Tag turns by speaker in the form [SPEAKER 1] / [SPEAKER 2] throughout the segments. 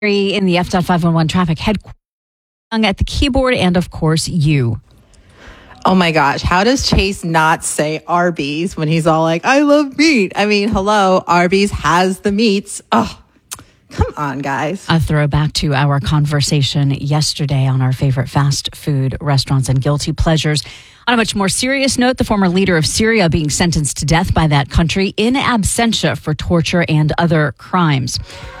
[SPEAKER 1] in the F.511 traffic headquarters at the keyboard, and of course you.
[SPEAKER 2] Oh my gosh, how does Chase not say Arby's when he's all like, I love meat? I mean, hello, Arby's has the meats. Oh, come on, guys.
[SPEAKER 1] A throwback to our conversation yesterday on our favorite fast food restaurants and guilty pleasures. On a much more serious note, the former leader of Syria being sentenced to death by that country in absentia for torture and other crimes.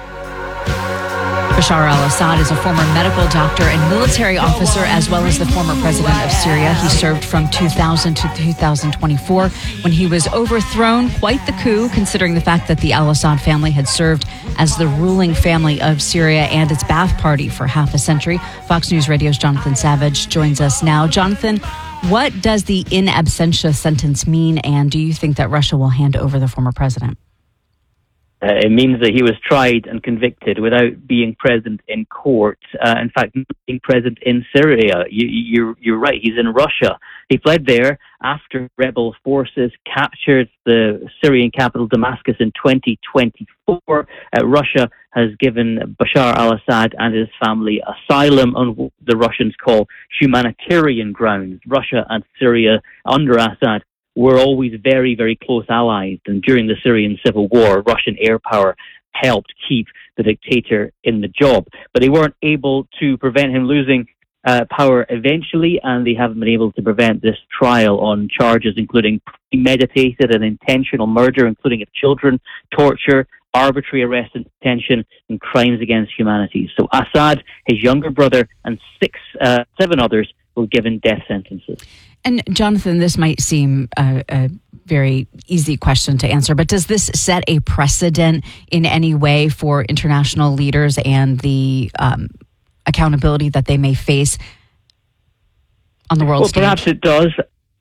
[SPEAKER 1] Bashar al-Assad is a former medical doctor and military officer, as well as the former president of Syria. He served from 2000 to 2024 when he was overthrown. Quite the coup, considering the fact that the al-Assad family had served as the ruling family of Syria and its Ba'ath Party for half a century. Fox News Radio's Jonathan Savage joins us now. Jonathan, what does the in absentia sentence mean, and do you think that Russia will hand over the former president?
[SPEAKER 3] It means that he was tried and convicted without being present in court. In fact, not being present in Syria. You're right. He's in Russia. He fled there after rebel forces captured the Syrian capital Damascus in 2024. Russia has given Bashar al-Assad and his family asylum on what the Russians call humanitarian grounds. Russia and Syria under Assad were always very, very close allies. And during the Syrian civil war, Russian air power helped keep the dictator in the job. But they weren't able to prevent him losing power eventually, and they haven't been able to prevent this trial on charges including premeditated and intentional murder, including of children, torture, arbitrary arrest and detention, and crimes against humanity. So Assad, his younger brother, and seven others were given death sentences.
[SPEAKER 1] And Jonathan, this might seem a very easy question to answer, but does this set a precedent in any way for international leaders and the accountability that they may face on the world stage?
[SPEAKER 3] Perhaps it does.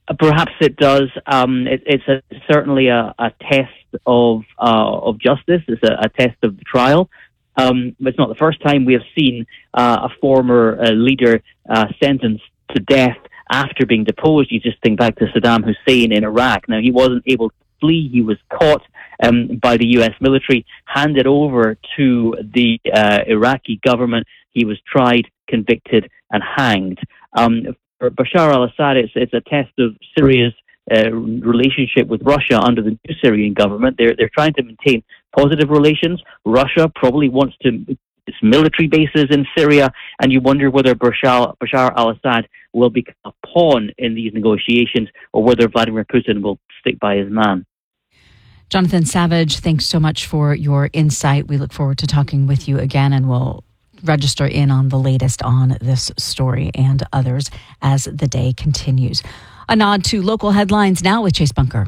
[SPEAKER 3] It's certainly a test of justice. It's a test of the trial. But it's not the first time we have seen a former leader sentenced to death after being deposed. You just think back to Saddam Hussein in Iraq. Now, he wasn't able to flee. He was caught by the U.S. military, handed over to the Iraqi government. He was tried, convicted, and hanged. For Bashar al-Assad, it's a test of Syria's relationship with Russia under the new Syrian government. They're trying to maintain positive relations. Russia probably wants its military bases in Syria, and you wonder whether Bashar al-Assad will become a pawn in these negotiations, or whether Vladimir Putin will stick by his man.
[SPEAKER 1] Jonathan Savage, thanks so much for your insight. We look forward to talking with you again, and we'll register in on the latest on this story and others as the day continues. A nod to local headlines now with Chase Bunker.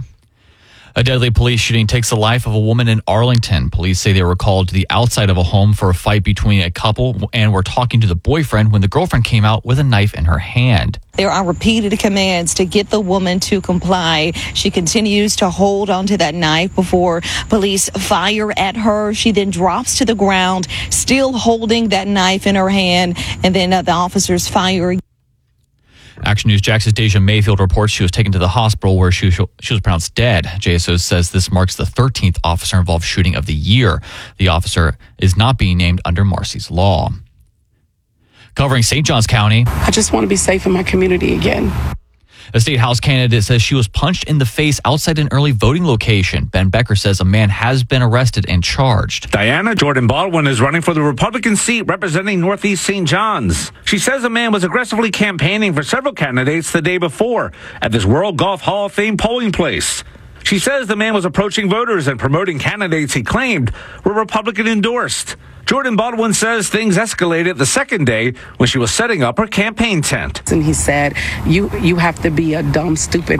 [SPEAKER 4] A deadly police shooting takes the life of a woman in Arlington. Police say they were called to the outside of a home for a fight between a couple and were talking to the boyfriend when the girlfriend came out with a knife in her hand.
[SPEAKER 5] There are repeated commands to get the woman to comply. She continues to hold onto that knife before police fire at her. She then drops to the ground, still holding that knife in her hand, and then the officers fire.
[SPEAKER 4] Action News Jax's Deja Mayfield reports she was taken to the hospital where she was pronounced dead. JSO says this marks the 13th officer-involved shooting of the year. The officer is not being named under Marcy's law. Covering St. Johns County.
[SPEAKER 6] I just want to be safe in my community again.
[SPEAKER 4] A state house candidate says she was punched in the face outside an early voting location. Ben Becker says a man has been arrested and charged.
[SPEAKER 7] Diana Jordan Baldwin is running for the Republican seat representing Northeast St. John's. She says a man was aggressively campaigning for several candidates the day before at this World Golf Hall of Fame polling place. She says the man was approaching voters and promoting candidates he claimed were Republican endorsed. Jordan Baldwin says things escalated the second day when she was setting up her campaign tent.
[SPEAKER 6] And he said, you have to be a dumb, stupid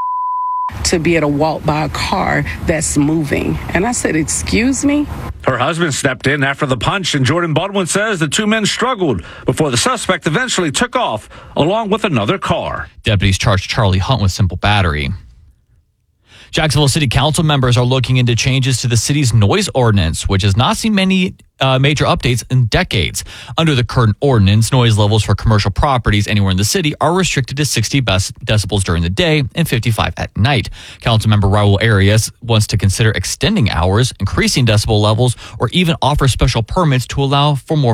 [SPEAKER 6] to be able to walk by a car that's moving. And I said, excuse me?
[SPEAKER 7] Her husband stepped in after the punch, and Jordan Baldwin says the two men struggled before the suspect eventually took off along with another car.
[SPEAKER 4] Deputies charged Charlie Hunt with simple battery. Jacksonville City Council members are looking into changes to the city's noise ordinance, which has not seen many major updates in decades. Under the current ordinance, noise levels for commercial properties anywhere in the city are restricted to 60 decibels during the day and 55 at night. Councilmember Raul Arias wants to consider extending hours, increasing decibel levels, or even offer special permits to allow for more